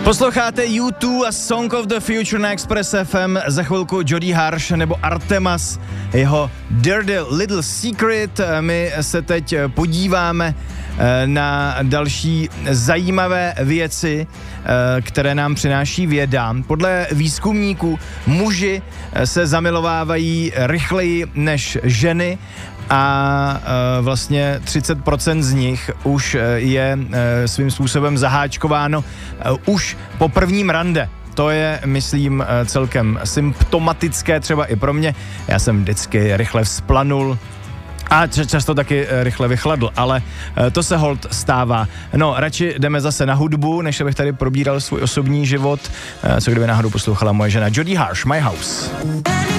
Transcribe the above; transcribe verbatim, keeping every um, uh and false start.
Posloucháte U dva a Song of the Future na Express F M, za chvilku Jody Harsh nebo Artemas, jeho Dirty Little Secret. My se teď podíváme na další zajímavé věci, které nám přináší věda. Podle výzkumníků muži se zamilovávají rychleji než ženy a e, vlastně třicet procent z nich už je e, svým způsobem zaháčkováno e, už po prvním rande. To je, myslím, e, celkem symptomatické třeba i pro mě. Já jsem vždycky rychle vzplanul a často taky e, rychle vychladl, ale e, to se holt stává. No, radši jdeme zase na hudbu, než abych tady probíral svůj osobní život, e, co kdyby náhodou poslouchala moje žena Jody Harsh, My House.